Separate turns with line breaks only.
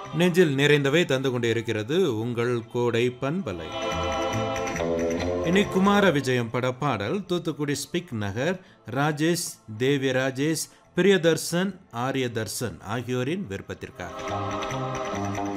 நெஞ்சில் நிறைந்தவை தந்து கொண்டு இருக்கிறது உங்கள் கோடை பண்பலை. இனி குமார விஜயம் பட பாடல் தூத்துக்குடி ஸ்பிக் நகர் ராஜேஷ், தேவி ராஜேஷ், பிரியதர்சன், ஆரியதர்சன் ஆகியோரின் விருப்பத்திற்காக.